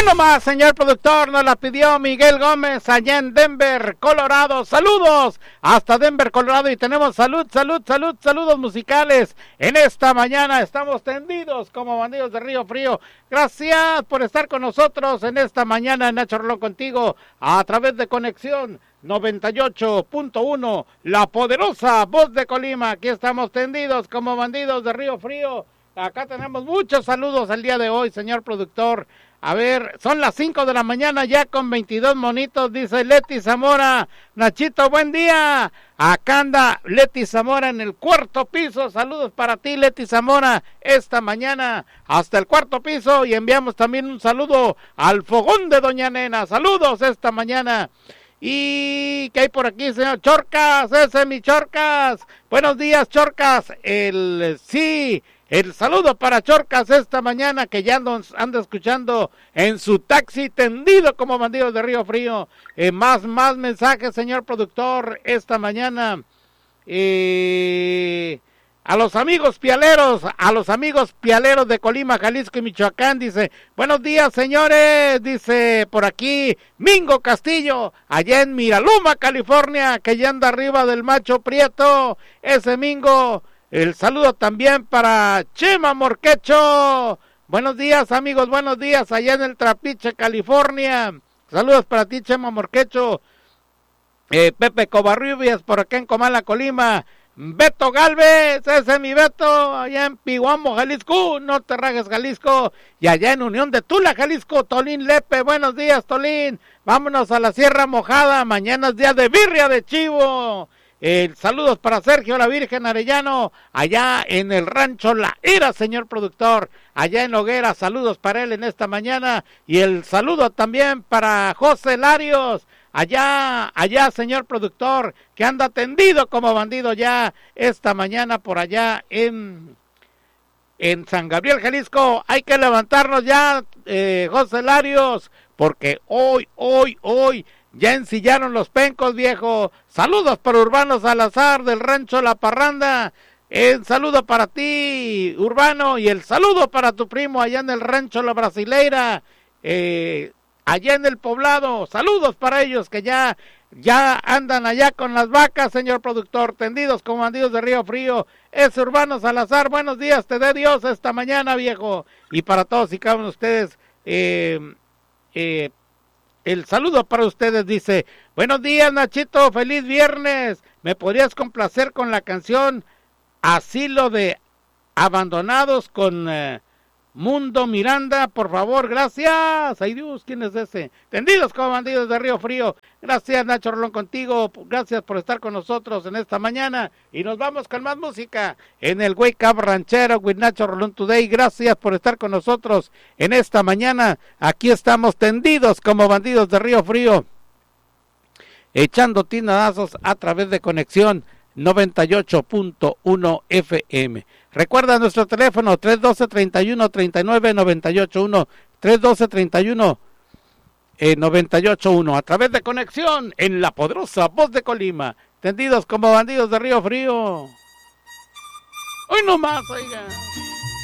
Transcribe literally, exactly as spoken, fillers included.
nomás, señor productor, nos la pidió Miguel Gómez allá en Denver, Colorado. Saludos hasta Denver, Colorado, y tenemos salud, salud, salud, saludos musicales. En esta mañana estamos tendidos como bandidos de Río Frío. Gracias por estar con nosotros en esta mañana, Nacho Rolón contigo, a través de Conexión noventa y ocho punto uno, la poderosa voz de Colima. Aquí estamos tendidos como bandidos de Río Frío. Acá tenemos muchos saludos el día de hoy, señor productor. A ver, son las cinco de la mañana ya con veintidós monitos, dice Leti Zamora. Nachito, buen día. Acá anda Leti Zamora en el cuarto piso. Saludos para ti, Leti Zamora, esta mañana hasta el cuarto piso. Y enviamos también un saludo al fogón de Doña Nena. Saludos esta mañana. Y ¿qué hay por aquí, señor Chorcas? Ese es mi Chorcas. Buenos días, Chorcas. El sí, el saludo para Chorcas esta mañana, que ya nos anda escuchando en su taxi tendido como bandidos de Río Frío. Eh, más, más mensajes, señor productor, esta mañana. Eh... A los amigos pialeros, a los amigos pialeros de Colima, Jalisco y Michoacán, dice, buenos días, señores, dice por aquí, Mingo Castillo, allá en Miraluma, California, que ya anda arriba del Macho Prieto, ese Mingo. El saludo también para Chema Morquecho. Buenos días, amigos, buenos días, allá en el Trapiche, California. Saludos para ti, Chema Morquecho. Eh, Pepe Covarrubias, por acá en Comala, Colima. Beto Galvez, ese es mi Beto, allá en Piguamo, Jalisco, no te rajes, Jalisco, y allá en Unión de Tula, Jalisco, Tolín Lepe, buenos días, Tolín, vámonos a la Sierra Mojada, mañana es día de birria de chivo. Eh, saludos para Sergio la Virgen Arellano, allá en el rancho La Ira, señor productor, allá en Hoguera, saludos para él en esta mañana, y el saludo también para José Larios, allá, allá, señor productor, que anda tendido como bandido ya esta mañana por allá en, en San Gabriel, Jalisco. Hay que levantarnos ya, eh, José Larios, porque hoy, hoy, hoy ya ensillaron los pencos, viejo. Saludos para Urbano Salazar del rancho La Parranda. El saludo para ti, Urbano, y el saludo para tu primo allá en el rancho La Brasileira. Eh... Allá en el poblado, saludos para ellos que ya, ya andan allá con las vacas, señor productor, tendidos como bandidos de Río Frío. Es Urbano Salazar, buenos días, te dé Dios esta mañana, viejo. Y para todos y cada uno de ustedes, eh, eh, el saludo para ustedes dice, buenos días, Nachito, feliz viernes. ¿Me podrías complacer con la canción Asilo de Abandonados con... Eh, Mundo Miranda, por favor, gracias. Ay Dios, ¿quién es ese? Tendidos como bandidos de Río Frío. Gracias, Nacho Rolón contigo. Gracias por estar con nosotros en esta mañana. Y nos vamos con más música en el Wake Up Ranchero with Nacho Rolón Today. Gracias por estar con nosotros en esta mañana. Aquí estamos tendidos como bandidos de Río Frío, echando tinadazos a través de Conexión noventa y ocho punto uno F M. Recuerda nuestro teléfono tres uno dos, tres uno, tres nueve, nueve ocho uno, tres uno dos, tres uno, nueve ocho uno, a través de Conexión en la poderosa voz de Colima, tendidos como bandidos de Río Frío. Hoy no más, oiga.